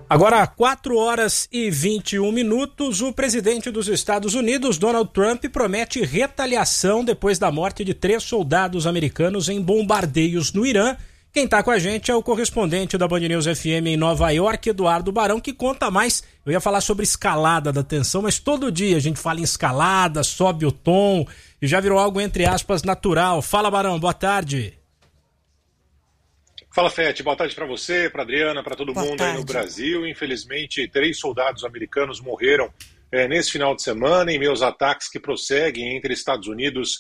Agora, 4 horas e 21 minutos, o presidente dos Estados Unidos, Donald Trump, promete retaliação depois da morte de 3 soldados americanos em bombardeios no Irã. Quem está com a gente é o correspondente da Band News FM em Nova York, Eduardo Barão, que conta mais. Eu ia falar sobre escalada da tensão, mas todo dia a gente fala em escalada, sobe o tom e já virou algo, entre aspas, natural. Fala, Barão, boa tarde. Fala, Fete, boa tarde para você, para Adriana, para todo mundo aí no Brasil. Infelizmente, 3 soldados americanos morreram nesse final de semana em meio aos ataques que prosseguem entre Estados Unidos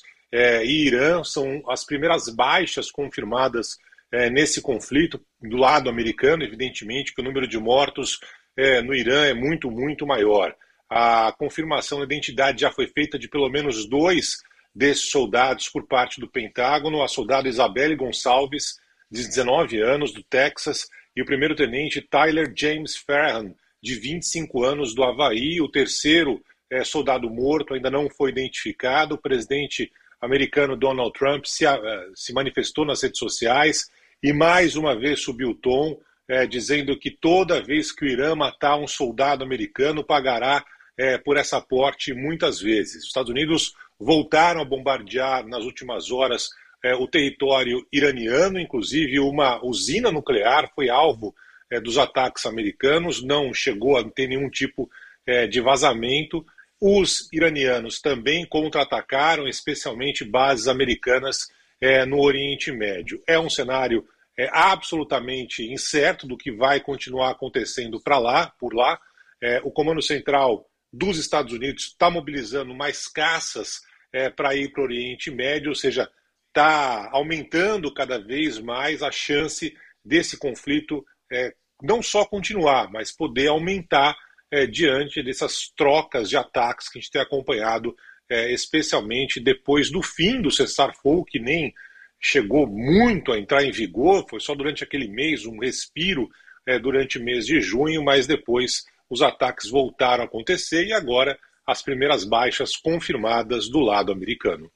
e Irã. São as primeiras baixas confirmadas nesse conflito do lado americano. Evidentemente que o número de mortos no Irã é muito, muito maior. A confirmação da identidade já foi feita de pelo menos 2 desses soldados por parte do Pentágono. A soldada Isabelle Gonçalves, de 19 anos, do Texas, e o primeiro-tenente Tyler James Farhan, de 25 anos, do Havaí. O terceiro soldado morto ainda não foi identificado. O presidente americano Donald Trump se manifestou nas redes sociais e mais uma vez subiu o tom, dizendo que toda vez que o Irã matar um soldado americano, pagará por essa morte muitas vezes. Os Estados Unidos voltaram a bombardear nas últimas horas o território iraniano, inclusive uma usina nuclear foi alvo dos ataques americanos, não chegou a ter nenhum tipo de vazamento. Os iranianos também contra-atacaram, especialmente bases americanas no Oriente Médio. É um cenário absolutamente incerto do que vai continuar acontecendo por lá. O Comando Central dos Estados Unidos está mobilizando mais caças para ir para o Oriente Médio, ou seja, está aumentando cada vez mais a chance desse conflito não só continuar, mas poder aumentar diante dessas trocas de ataques que a gente tem acompanhado, especialmente depois do fim do cessar-fogo, que nem chegou muito a entrar em vigor, foi só durante aquele mês, um respiro durante o mês de junho, mas depois os ataques voltaram a acontecer e agora as primeiras baixas confirmadas do lado americano.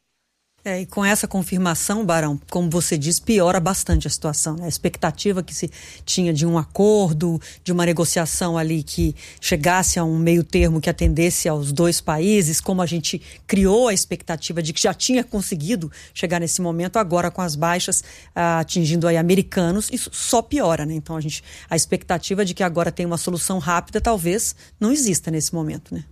E com essa confirmação, Barão, como você diz, piora bastante a situação, né? A expectativa que se tinha de um acordo, de uma negociação ali que chegasse a um meio termo que atendesse aos 2 países, como a gente criou a expectativa de que já tinha conseguido chegar nesse momento, agora com as baixas atingindo aí americanos, isso só piora, né? Então a expectativa de que agora tem uma solução rápida talvez não exista nesse momento, né?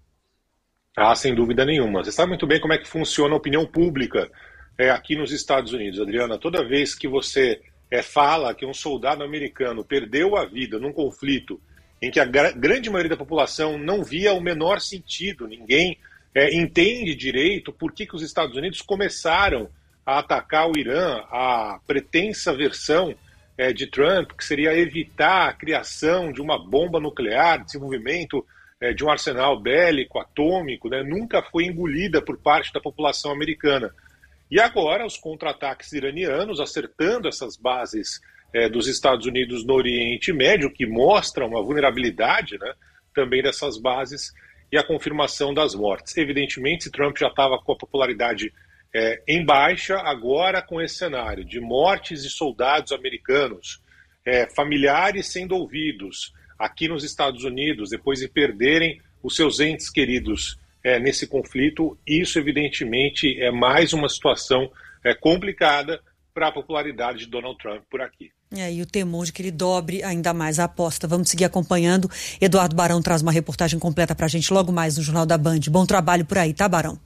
Sem dúvida nenhuma. Você sabe muito bem como é que funciona a opinião pública aqui nos Estados Unidos, Adriana. Toda vez que você fala que um soldado americano perdeu a vida num conflito em que a grande maioria da população não via o menor sentido, ninguém entende direito por que os Estados Unidos começaram a atacar o Irã, a pretensa versão de Trump, que seria evitar a criação de uma bomba nuclear, desenvolvimento de um arsenal bélico, atômico, né, nunca foi engolida por parte da população americana. E agora os contra-ataques iranianos acertando essas bases dos Estados Unidos no Oriente Médio, que mostra uma vulnerabilidade, né, também dessas bases, e a confirmação das mortes. Evidentemente, se Trump já estava com a popularidade em baixa, agora com esse cenário de mortes de soldados americanos, familiares sendo ouvidos, aqui nos Estados Unidos, depois de perderem os seus entes queridos nesse conflito, isso evidentemente é mais uma situação complicada para a popularidade de Donald Trump por aqui. E o temor de que ele dobre ainda mais a aposta. Vamos seguir acompanhando. Eduardo Barão traz uma reportagem completa para a gente logo mais no Jornal da Band. Bom trabalho por aí, tá, Barão?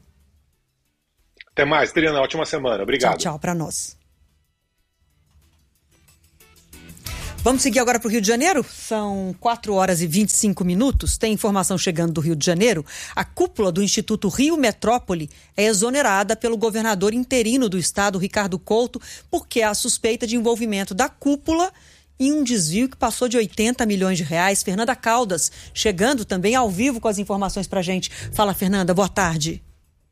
Até mais, Adriana. Ótima semana. Obrigado. Tchau, para nós. Vamos seguir agora para o Rio de Janeiro? São 4 horas e 25 minutos. Tem informação chegando do Rio de Janeiro. A cúpula do Instituto Rio Metrópole é exonerada pelo governador interino do estado, Ricardo Couto, porque há suspeita de envolvimento da cúpula em um desvio que passou de 80 milhões de reais. Fernanda Caldas, chegando também ao vivo com as informações para a gente. Fala, Fernanda, boa tarde.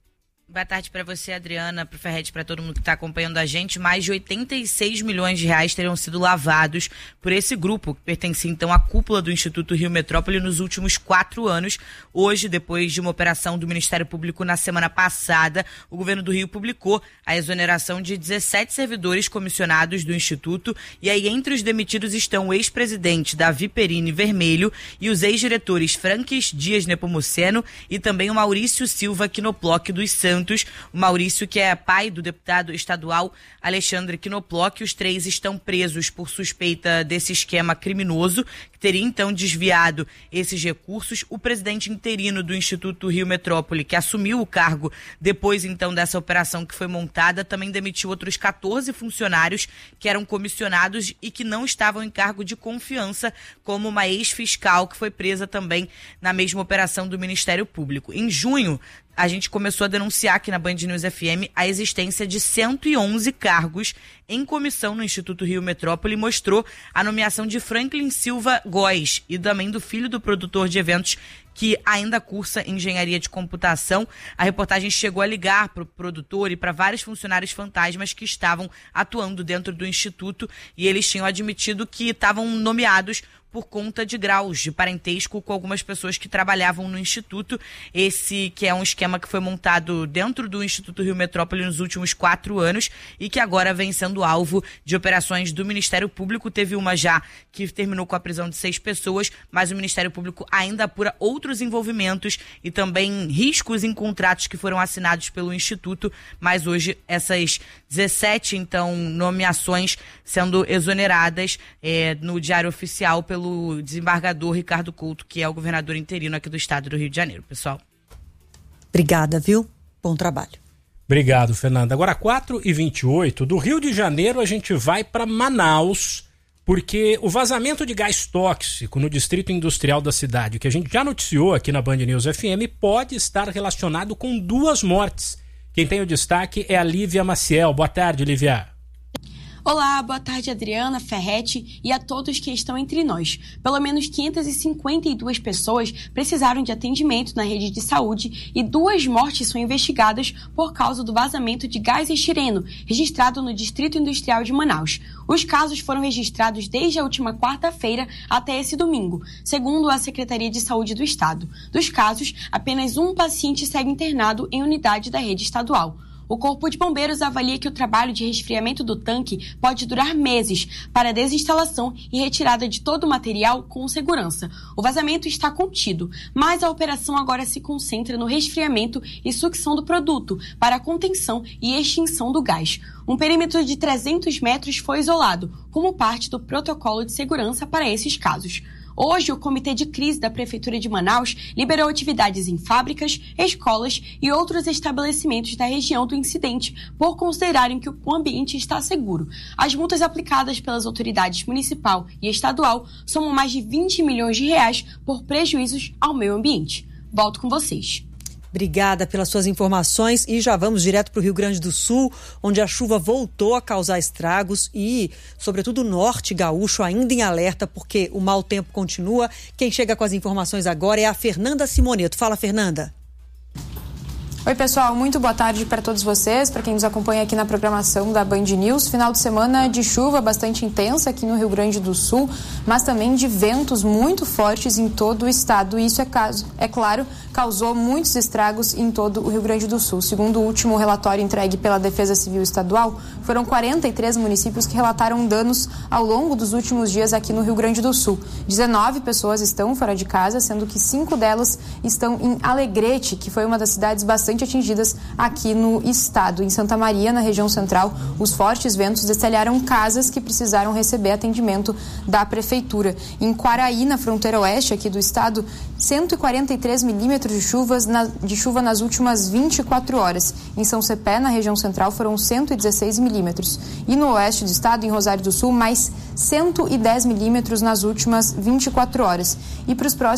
Boa tarde para você, Adriana, para o Ferretti, para todo mundo que está acompanhando a gente. Mais de 86 milhões de reais teriam sido lavados por esse grupo, que pertencia então à cúpula do Instituto Rio Metrópole nos últimos 4 anos. Hoje, depois de uma operação do Ministério Público na semana passada, o governo do Rio publicou a exoneração de 17 servidores comissionados do Instituto. E aí, entre os demitidos estão o ex-presidente Davi Perini Vermelho e os ex-diretores Franques Dias Nepomuceno e também o Maurício Silva Knoploch dos Santos. O Maurício, que é pai do deputado estadual Alexandre Knoploch. Os 3 estão presos por suspeita desse esquema criminoso, que teria então desviado esses recursos. O presidente interino do Instituto Rio Metrópole, que assumiu o cargo depois então dessa operação que foi montada, também demitiu outros 14 funcionários que eram comissionados e que não estavam em cargo de confiança, como uma ex-fiscal que foi presa também na mesma operação do Ministério Público. Em junho, a gente começou a denunciar aqui na Band News FM a existência de 111 cargos em comissão no Instituto Rio Metrópole e mostrou a nomeação de Franklin Silva Góes e também do filho do produtor de eventos que ainda cursa engenharia de computação. A reportagem chegou a ligar para o produtor e para vários funcionários fantasmas que estavam atuando dentro do Instituto e eles tinham admitido que estavam nomeados por conta de graus de parentesco com algumas pessoas que trabalhavam no Instituto. Esse que é um esquema que foi montado dentro do Instituto Rio Metrópole nos últimos 4 anos e que agora vem sendo alvo de operações do Ministério Público. Teve uma já que terminou com a prisão de 6 pessoas, mas o Ministério Público ainda apura outros envolvimentos e também riscos em contratos que foram assinados pelo Instituto, mas hoje essas 17, então, nomeações sendo exoneradas no Diário Oficial pelo desembargador Ricardo Couto, que é o governador interino aqui do estado do Rio de Janeiro, pessoal. Obrigada, viu? Bom trabalho. Obrigado, Fernanda. Agora, 4h28, do Rio de Janeiro a gente vai para Manaus, porque o vazamento de gás tóxico no distrito industrial da cidade, que a gente já noticiou aqui na Band News FM, pode estar relacionado com 2 mortes. Quem tem o destaque é a Lívia Maciel. Boa tarde, Lívia. Olá, boa tarde, Adriana, Ferretti e a todos que estão entre nós. Pelo menos 552 pessoas precisaram de atendimento na rede de saúde e 2 mortes são investigadas por causa do vazamento de gás estireno, registrado no Distrito Industrial de Manaus. Os casos foram registrados desde a última quarta-feira até esse domingo, segundo a Secretaria de Saúde do Estado. Dos casos, apenas um paciente segue internado em unidade da rede estadual. O Corpo de Bombeiros avalia que o trabalho de resfriamento do tanque pode durar meses para a desinstalação e retirada de todo o material com segurança. O vazamento está contido, mas a operação agora se concentra no resfriamento e sucção do produto para a contenção e extinção do gás. Um perímetro de 300 metros foi isolado, como parte do protocolo de segurança para esses casos. Hoje, o Comitê de Crise da Prefeitura de Manaus liberou atividades em fábricas, escolas e outros estabelecimentos da região do incidente por considerarem que o ambiente está seguro. As multas aplicadas pelas autoridades municipal e estadual somam mais de 20 milhões de reais por prejuízos ao meio ambiente. Volto com vocês. Obrigada pelas suas informações e já vamos direto para o Rio Grande do Sul, onde a chuva voltou a causar estragos e, sobretudo, o norte gaúcho ainda em alerta, porque o mau tempo continua. Quem chega com as informações agora é a Fernanda Simoneto. Fala, Fernanda. Oi, pessoal, muito boa tarde para todos vocês, para quem nos acompanha aqui na programação da Band News. Final de semana de chuva bastante intensa aqui no Rio Grande do Sul, mas também de ventos muito fortes em todo o estado. E isso, é claro, causou muitos estragos em todo o Rio Grande do Sul. Segundo o último relatório entregue pela Defesa Civil Estadual, foram 43 municípios que relataram danos ao longo dos últimos dias aqui no Rio Grande do Sul. 19 pessoas estão fora de casa, sendo que 5 delas estão em Alegrete, que foi uma das cidades bastante atingidas aqui no estado. Em Santa Maria, na região central, os fortes ventos destelharam casas que precisaram receber atendimento da prefeitura. Em Quaraí, na fronteira oeste aqui do estado, 143 milímetros de chuva nas últimas 24 horas. Em São Cepé, na região central, foram 116 milímetros. E no oeste do estado, em Rosário do Sul, mais 110 milímetros nas últimas 24 horas. E para os próximos